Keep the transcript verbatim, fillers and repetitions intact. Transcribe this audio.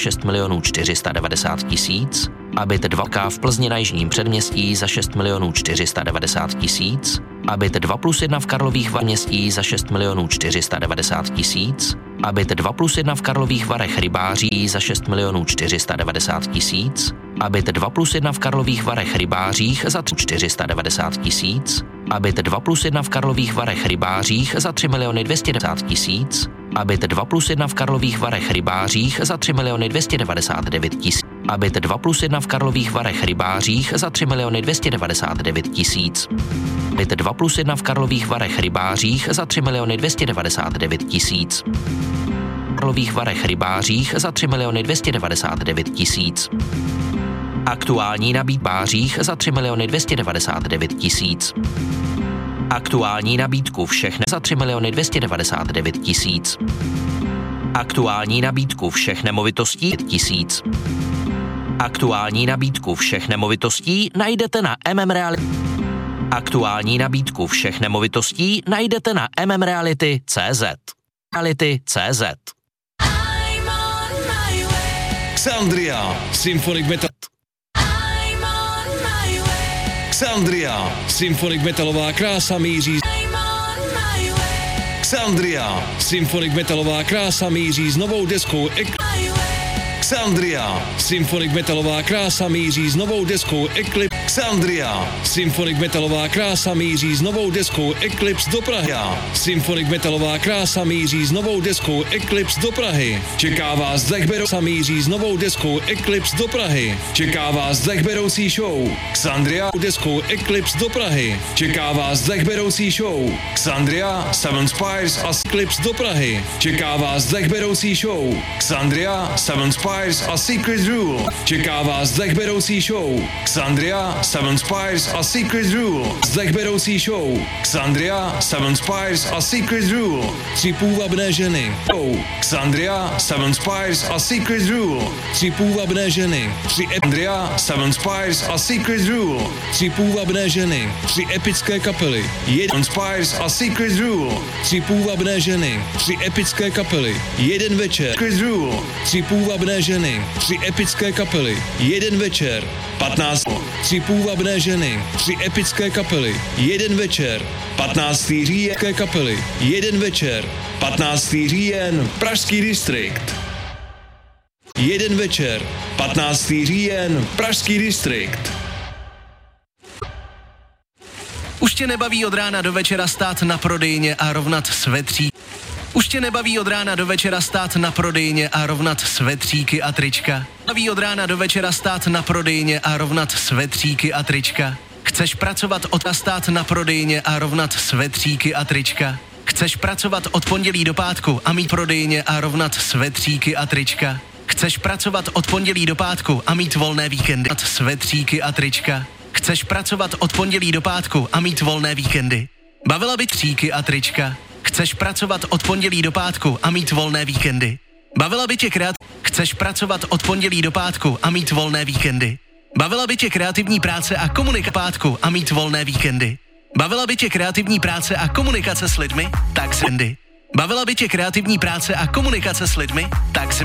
šest milionů čtyři sta devadesát tisíc, a byt dva K v Plzni na Jižním Předměstí za šest milionů čtyři sta devadesát tisíc, a byt dva plus jedna v Karlových Varech městí za šest milionů čtyři sta devadesát tisíc, a byt dva plus jedna v Karlových Varech Rybáří za šest milionů čtyři sta devadesát tisíc, a byt dva plus jedna v Karlových Varech Rybářích za čtyři sta devadesát tisíc, a byt dva plus jedna v Karlových Varech Rybářích za tři miliony dvě stě devadesát tisíc, a byt dva plus jedna v Karlových Varech Rybářích za tři miliony dvě stě devadesát devět tisíc, a byt dva plus jedna v Karlových Varech Rybářích za tři miliony dvě stě devadesát devět tisíc, byt dva plus jedna v Karlových Varech Rybářích za tři miliony dvě stě devadesát devět tisíc, v Karlových Varech Rybářích za tři miliony dvě stě devadesát devět tisíc. Aktuální nabídka Bářích za tři miliony dvě stě devadesát devět tisíc. Aktuální nabídku všech za tři miliony dvě stě devadesát devět tisíc. Aktuální nabídku všech nemovitostí tisíc. Aktuální nabídku všech nemovitostí najdete na M M Reality. Aktuální nabídku všech nemovitostí najdete na m m reality tečka c z. Reality tečka c z. Xandria, Symphonic Metal. Xandria, Symphonic Metalová krása míří. Xandria, Symphonic Metalová krása míří s novou deskou Ek... Xandria, Symphonic Metalová krása míří s novou deskou Eclipse. Xandria, Symphonic Metalová krása míří s novou deskou Eclipse do Prahy. Symphonic Metalová krása míří s novou deskou Eclipse do Prahy. Čeká vás dechberoucí míří s novou deskou Eclipse do Prahy. Čeká vás dechberoucí show. Xandria deskou Eclipse do Prahy. Čeká vás dechberoucí show. Xandria, Seven Spires a Eclipse do Prahy. Čeká vás dechberoucí show. Xandria, Seven Spires a Secret Rule. Čeká vás dechberoucí show. Xandria, Seven Spires a Secret Rule. Dechberoucí show. Xandria, Seven Spires a Secret Rule. Tři půvabné ženy. Show. Xandria, Seven Spires a Secret Rule. Tři půvabné ženy. Tři Xandria, Seven Spires a Secret Rule. Tři půvabné ženy. Tři epické kapely. Jeden Spires a Secret Rule. Tři půvabné ženy. Tři epické kapely. Jeden večer. Secret Rule. Tři půvabné ženy. Tři epické kapely. Jeden večer. patnáct. Tři půvabné ženy. Tři epické kapely. Jeden večer. patnáctého října kapely. Jeden večer. patnáctého říjen. Pražský distrikt. Jeden večer. patnáctého říjen. Pražský distrikt. Už tě nebaví od rána do večera stát na prodejně a rovnat svetří. Už tě nebaví od rána do večera stát na prodejně a rovnat svetříky a trička. Baví od rána do večera stát na prodejně a rovnat svetříky a trička. Chceš pracovat od a stát na prodejně a rovnat svetříky a trička. Chceš pracovat od pondělí do pátku a mít prodejně a rovnat svetříky a trička. Chceš pracovat od pondělí do pátku a mít volné víkendy. Svetříky a trička. Chceš pracovat od pondělí do pátku a mít volné víkendy. Bavila by tříky a trička. Chceš pracovat od pondělí do pátku a mít volné víkendy. Bavila by tě kreat... Chceš pracovat od pondělí do pátku a mít volné víkendy. Bavila by tě kreativní práce a komunikace pátku a mít volné víkendy. Bavila by tě kreativní práce a komunikace s lidmi? Tak sendy. Bavila by tě kreativní práce a komunikace s lidmi? Tak se